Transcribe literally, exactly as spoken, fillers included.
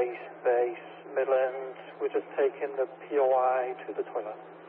East Base, Midland. We're just taking the P O I to the toilet.